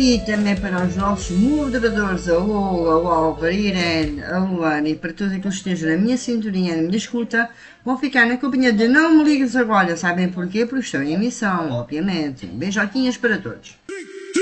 E também para os nossos moderadores, a Lola, o Álvaro, a Irene, a Luana e para todos aqueles que estejam na minha sintonia, na minha escuta, vão ficar na companhia de Não Me Ligues Agora. Sabem porquê? Porque estão em emissão, obviamente. Beijoquinhas para todos.